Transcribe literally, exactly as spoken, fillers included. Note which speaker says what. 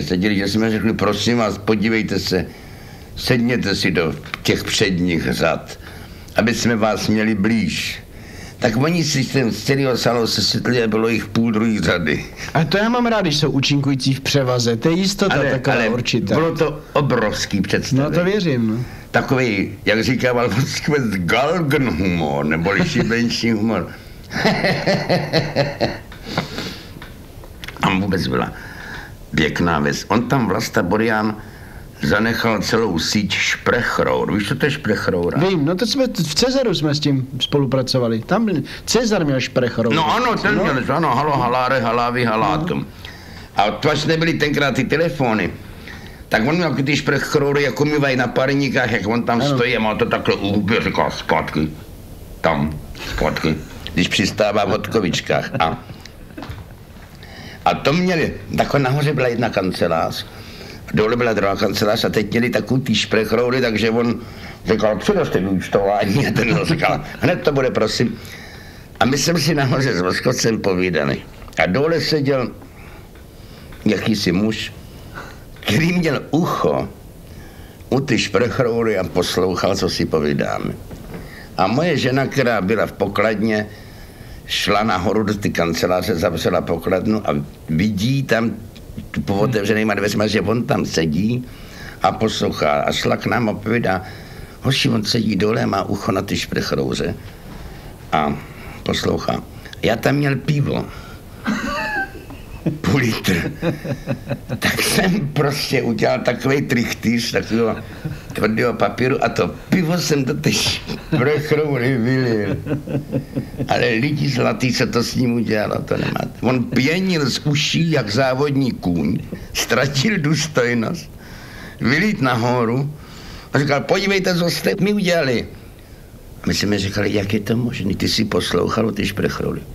Speaker 1: seděli, že jsme řekli, prosím vás, podívejte se, sedněte si do těch předních řad, aby jsme vás měli blíž. Tak oni si ten z celého sálu se sedli a bylo jich půl druhý řady.
Speaker 2: A to já mám rád, když jsou účinkující v převaze, to je jistota
Speaker 1: ale,
Speaker 2: taková
Speaker 1: ale
Speaker 2: určitá.
Speaker 1: bylo to obrovský představení.
Speaker 2: No to věřím. No.
Speaker 1: Takový, jak říkával Galgenhumor, neboli šibenční humor. A vůbec byla pěkná věc. On tam Vlasta Burian zanechal celou síť šprechrour. Víš, co to je šprechroura?
Speaker 2: Vím, no to jsme, v Cezaru jsme s tím spolupracovali. Tam byl, Cezar měl šprechrour.
Speaker 1: No ano, ten no. měl, ano, halo, haláre, halávy, halátum. No. A tvař nebyly tenkrát ty telefony. Tak on měl ty šprechroury, jako mývají na parníkách, jak on tam ano. stojí a má to takhle úbě, říká zpátky. Tam, zpátky. Když přistává v Hodkovičkách. A, a to měli, takhle nahoře byla jedna kancelář, dole byla druhá kancelář a teď měli takový ty šprechroury, takže on říkal, přidoste vyúčtování a ten říkal, hned to bude, prosím. A my jsme si nahoře s Voskocem povídali. A dole seděl jakýsi muž, který měl ucho u ty šprechroury a poslouchal, co si povídáme. A moje žena, která byla v pokladně, šla nahoru do ty kanceláře, zavřela pokladnu a vidí tam po otevřenýma dveřma, že on tam sedí a poslouchá. A šla k nám a povídá, hoši, on sedí dole a má ucho na ty šprechrouře a poslouchá. Já tam měl pivo. Půl litr. Tak jsem prostě udělal takovej trichtýř, takového tvrdého papíru a to pivo jsem do té šprechroury vylil. Ale lidi zlatý, co to s ním udělalo, to nemáte. On pěnil z uší jak závodní kůň, ztratil důstojnost, vylít nahoru a říkal, podívejte, co jste mi udělali. A my jsme říkali, jak je to možné, ty jsi poslouchal o ty šprechroury.